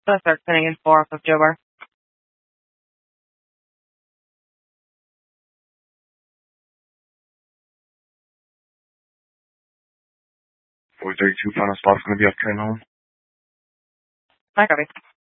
So I start sitting in 4 off of Joe Bar. 432 final stop's going to be off train home. I copy.